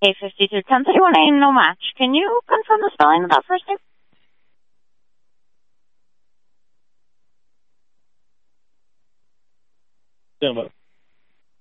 A52 1031 A, no match. Can you confirm the spelling of that first name? Stand by.